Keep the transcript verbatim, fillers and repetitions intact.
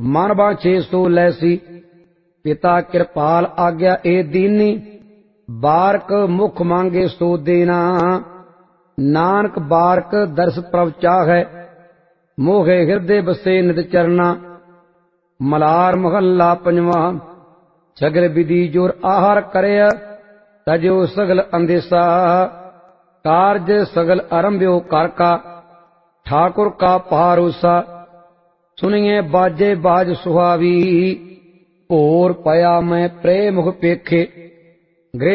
मन बाछे सो लैसी। पिता कृपाल आज्ञा ए दीनी, बारक मुख मांगे सो देना। नानक बारक दर्श प्रभ चाहै, मोहे हृदय बसे नित चरना। मलार महला पंजवा। सगल विधि जोर आहार करे, तजो सगल अंदेसा। कारज सगल आरंभ्यो कर का, ठाकुर का पहारोसा। सुनिए बाजे बाज सुहावी, भोर पया मैं प्रेम मुख पेखे।